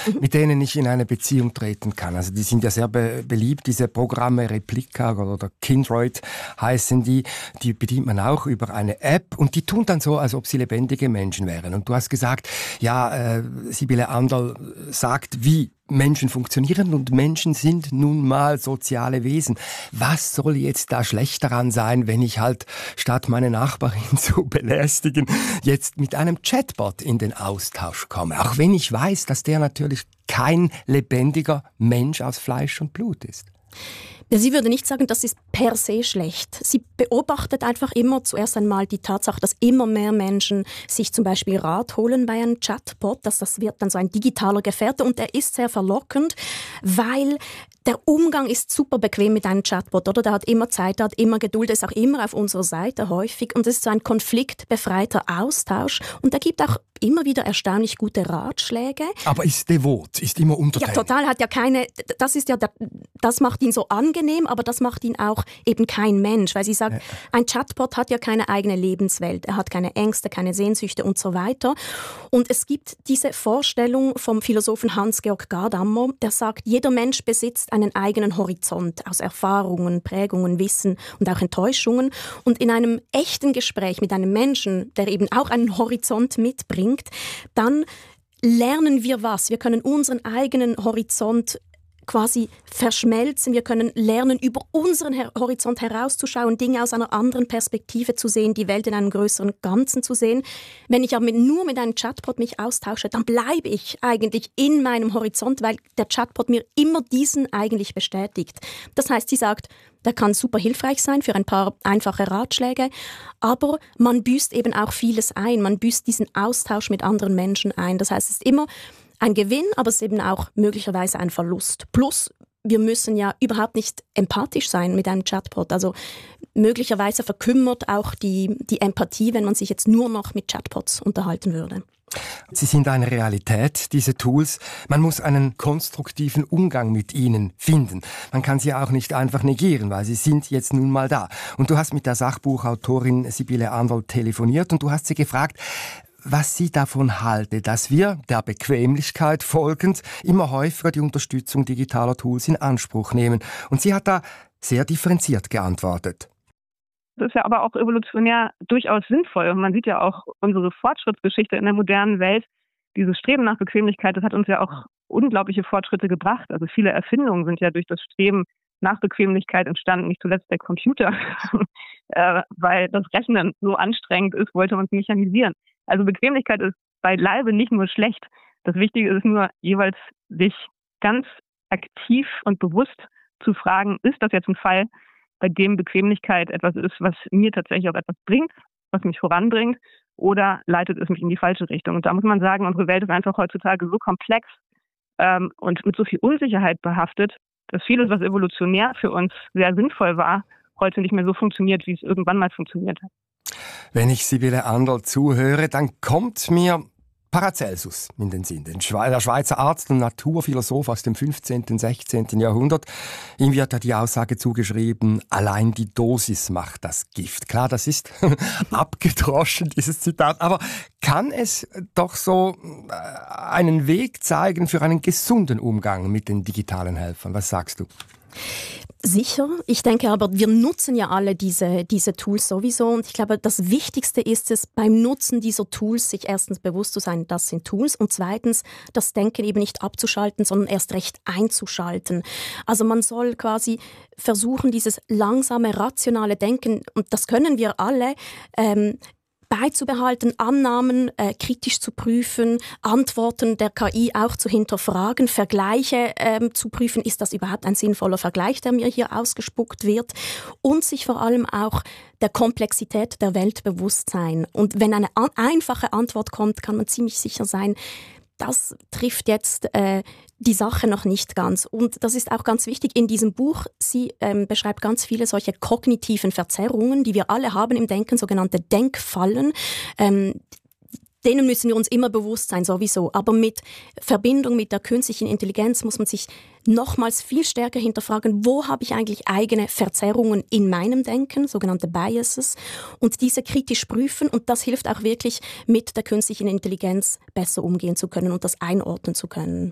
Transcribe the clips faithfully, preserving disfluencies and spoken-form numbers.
mit denen ich in eine Beziehung treten kann. Also die sind ja sehr be- beliebt, diese Programme Replika oder Kindroid heißen die. Die bedient man auch über eine App und die tun dann so, als ob sie lebendige Menschen wären. Und du hast gesagt, ja, äh, Sibylle Anderl sagt, wie Menschen funktionieren und Menschen sind nun mal soziale Wesen. Was soll jetzt da schlecht daran sein, wenn ich halt statt meine Nachbarin zu belästigen, jetzt mit einem Chatbot in den Austausch komme? Auch wenn ich weiß, dass der natürlich kein lebendiger Mensch aus Fleisch und Blut ist. Sie würde nicht sagen, das ist per se schlecht. Sie beobachtet einfach immer zuerst einmal die Tatsache, dass immer mehr Menschen sich zum Beispiel Rat holen bei einem Chatbot. Dass das wird dann so ein digitaler Gefährte und er ist sehr verlockend, weil der Umgang ist super bequem mit einem Chatbot, oder? Der hat immer Zeit, der hat immer Geduld, ist auch immer auf unserer Seite häufig und es ist so ein konfliktbefreiter Austausch und er gibt auch immer wieder erstaunlich gute Ratschläge. Aber ist devot, ist immer untertänig. Ja, total, hat ja keine, das ist ja, das macht ihn so angenehm, aber das macht ihn auch eben kein Mensch, weil sie sagt, ja. Ein Chatbot hat ja keine eigene Lebenswelt, er hat keine Ängste, keine Sehnsüchte und so weiter. Und es gibt diese Vorstellung vom Philosophen Hans-Georg Gadamer, der sagt, jeder Mensch besitzt einen eigenen Horizont aus Erfahrungen, Prägungen, Wissen und auch Enttäuschungen. Und in einem echten Gespräch mit einem Menschen, der eben auch einen Horizont mitbringt, dann lernen wir was. Wir können unseren eigenen Horizont quasi verschmelzen. Wir können lernen, über unseren Her- Horizont herauszuschauen, Dinge aus einer anderen Perspektive zu sehen, die Welt in einem größeren Ganzen zu sehen. Wenn ich aber mit, nur mit einem Chatbot mich austausche, dann bleibe ich eigentlich in meinem Horizont, weil der Chatbot mir immer diesen eigentlich bestätigt. Das heißt, sie sagt, der kann super hilfreich sein für ein paar einfache Ratschläge, aber man büßt eben auch vieles ein. Man büßt diesen Austausch mit anderen Menschen ein. Das heißt, es ist immer ein Gewinn, aber es ist eben auch möglicherweise ein Verlust. Plus, wir müssen ja überhaupt nicht empathisch sein mit einem Chatbot. Also möglicherweise verkümmert auch die, die Empathie, wenn man sich jetzt nur noch mit Chatbots unterhalten würde. Sie sind eine Realität, diese Tools. Man muss einen konstruktiven Umgang mit ihnen finden. Man kann sie auch nicht einfach negieren, weil sie sind jetzt nun mal da. Und du hast mit der Sachbuchautorin Sibylle Anderl telefoniert und du hast sie gefragt, was sie davon halte, dass wir der Bequemlichkeit folgend immer häufiger die Unterstützung digitaler Tools in Anspruch nehmen. Und sie hat da sehr differenziert geantwortet. Das ist ja aber auch evolutionär durchaus sinnvoll. Und man sieht ja auch unsere Fortschrittsgeschichte in der modernen Welt. Dieses Streben nach Bequemlichkeit, das hat uns ja auch unglaubliche Fortschritte gebracht. Also viele Erfindungen sind ja durch das Streben nach Bequemlichkeit entstanden, nicht zuletzt der Computer. äh, weil das Rechnen so anstrengend ist, wollte man es mechanisieren. Also Bequemlichkeit ist beileibe nicht nur schlecht. Das Wichtige ist nur jeweils, sich ganz aktiv und bewusst zu fragen, ist das jetzt ein Fall, bei dem Bequemlichkeit etwas ist, was mir tatsächlich auch etwas bringt, was mich voranbringt, oder leitet es mich in die falsche Richtung? Und da muss man sagen, unsere Welt ist einfach heutzutage so komplex ähm, und mit so viel Unsicherheit behaftet, dass vieles, was evolutionär für uns sehr sinnvoll war, heute nicht mehr so funktioniert, wie es irgendwann mal funktioniert hat. Wenn ich Sibylle Anderl zuhöre, dann kommt mir Paracelsus in den Sinn, der Schweizer Arzt und Naturphilosoph aus dem fünfzehnten, sechzehnten Jahrhundert. Ihm wird ja die Aussage zugeschrieben, allein die Dosis macht das Gift. Klar, das ist abgedroschen, dieses Zitat, aber kann es doch so einen Weg zeigen für einen gesunden Umgang mit den digitalen Helfern? Was sagst du? Sicher. Ich denke aber, wir nutzen ja alle diese, diese Tools sowieso. Und ich glaube, das Wichtigste ist es, beim Nutzen dieser Tools sich erstens bewusst zu sein, das sind Tools. Und zweitens, das Denken eben nicht abzuschalten, sondern erst recht einzuschalten. Also man soll quasi versuchen, dieses langsame, rationale Denken, und das können wir alle, ähm, beizubehalten, Annahmen äh, kritisch zu prüfen, Antworten der K I auch zu hinterfragen, Vergleiche ähm, zu prüfen, ist das überhaupt ein sinnvoller Vergleich, der mir hier ausgespuckt wird, und sich vor allem auch der Komplexität der Welt bewusst sein. Und wenn eine an- einfache Antwort kommt, kann man ziemlich sicher sein, das trifft jetzt äh, die Sache noch nicht ganz. Und das ist auch ganz wichtig in diesem Buch. Sie ähm, beschreibt ganz viele solche kognitiven Verzerrungen, die wir alle haben im Denken, sogenannte Denkfallen. Ähm, denen müssen wir uns immer bewusst sein, sowieso. Aber mit Verbindung mit der künstlichen Intelligenz muss man sich nochmals viel stärker hinterfragen, wo habe ich eigentlich eigene Verzerrungen in meinem Denken, sogenannte Biases, und diese kritisch prüfen. Und das hilft auch wirklich, mit der künstlichen Intelligenz besser umgehen zu können und das einordnen zu können.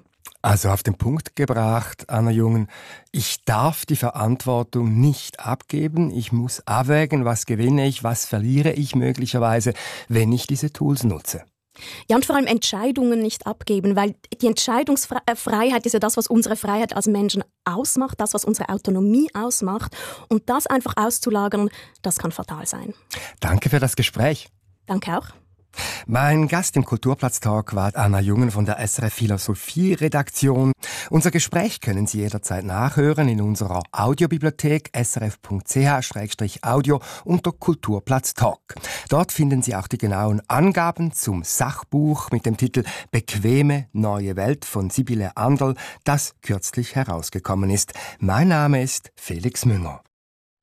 Also auf den Punkt gebracht, Anna Jungen, ich darf die Verantwortung nicht abgeben. Ich muss abwägen, was gewinne ich, was verliere ich möglicherweise, wenn ich diese Tools nutze. Ja, und vor allem Entscheidungen nicht abgeben, weil die Entscheidungsfreiheit ist ja das, was unsere Freiheit als Menschen ausmacht, das, was unsere Autonomie ausmacht. Und das einfach auszulagern, das kann fatal sein. Danke für das Gespräch. Danke auch. Mein Gast im Kulturplatz-Talk war Anna Jungen von der S R F Philosophie-Redaktion. Unser Gespräch können Sie jederzeit nachhören in unserer Audiobibliothek s r f punkt c h slash audio unter Kulturplatz-Talk. Dort finden Sie auch die genauen Angaben zum Sachbuch mit dem Titel Bequeme neue Welt von Sibylle Anderl, das kürzlich herausgekommen ist. Mein Name ist Felix Münger.